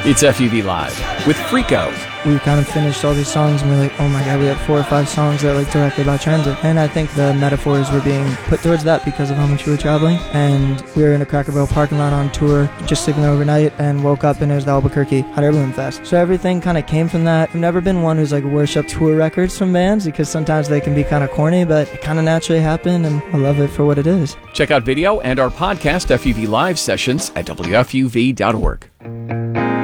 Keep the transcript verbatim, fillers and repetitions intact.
It's F U V Live with Freako. We kind of finished all these songs and we're like, oh my god, we have four or five songs that are like directly about transit. And I think the metaphors were being put towards that because of how much we were traveling. And we were in a Crackerville parking lot on tour, just sleeping overnight, and woke up and it was the Albuquerque Hot Air Balloon Fest. So everything kind of came from that. I've never been one who's like worshipped tour records from bands because sometimes they can be kind of corny, but it kind of naturally happened and I love it for what it is. Check out video and our podcast F U V Live sessions at W F U V dot org.